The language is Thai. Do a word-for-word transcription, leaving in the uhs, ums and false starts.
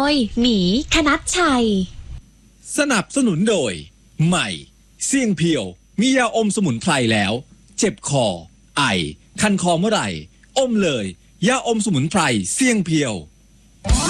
ยหมีคณัชชัยสนับสนุนโดยใหม่เสี่ยงเพียวมียาอมสมุนไพรแล้วเจ็บคอไอคันคอเมื่อไหร่อมเลยยาอมสมุนไพรเสี่ยงเพียว